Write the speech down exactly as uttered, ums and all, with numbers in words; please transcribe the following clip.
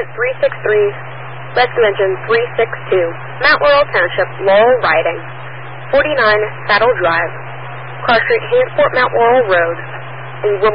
Point three six three, Rescue Engine three six two, Mount Laurel Township, Laurel Riding, forty-nine Saddle Drive, Cross Street, Hainsport, Mount Laurel Road, in